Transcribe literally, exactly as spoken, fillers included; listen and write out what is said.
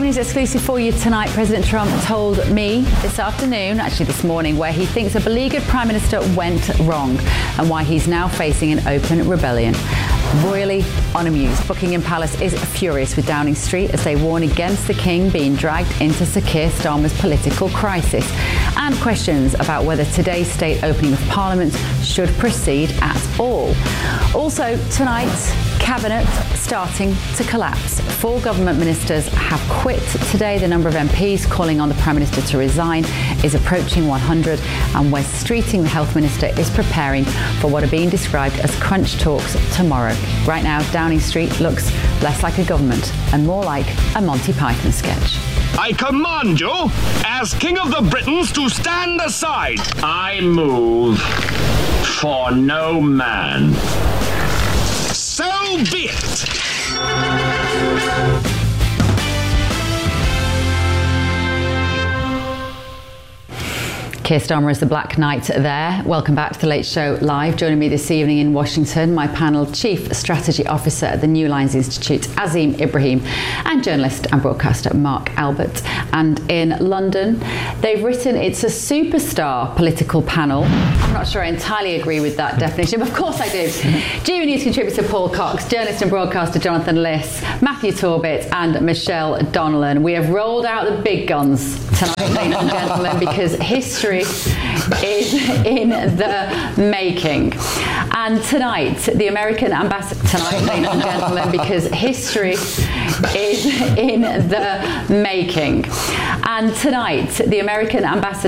News exclusive for you tonight. President Trump told me this afternoon, actually this morning, where he thinks a beleaguered Prime Minister went wrong and why he's now facing an open rebellion. Royally unamused, Buckingham Palace is furious with Downing Street as they warn against the King being dragged into Sir Keir Starmer's political crisis, and questions about whether today's state opening of Parliament should proceed at all. Also tonight, Cabinet starting to collapse. Four government ministers have quit today. The number of M Ps calling on the Prime Minister to resign is approaching one hundred, and Wes Streeting, the Health Minister, is preparing for what are being described as crunch talks tomorrow. Right now, Downing Street looks less like a government and more like a Monty Python sketch. I command you, as King of the Britons, to stand aside. I move for no man. So be it. Keir Starmer is the Black Knight there. Welcome back to The Late Show Live. Joining me this evening in Washington, my panel, Chief Strategy Officer at the New Lines Institute, Azeem Ibrahim, and journalist and broadcaster, Mark Albert. And in London, they've written it's a superstar political panel. I'm not sure I entirely agree with that definition, but of course I do. G B News contributor Paul Cox, journalist and broadcaster Jonathan Liss, Matthew Torbett, and Michelle Donnellan. We have rolled out the big guns tonight, ladies and gentlemen, because history is in the making. And tonight, the American ambassador, tonight, ladies and gentlemen, because history is in the making. And tonight, the American ambassador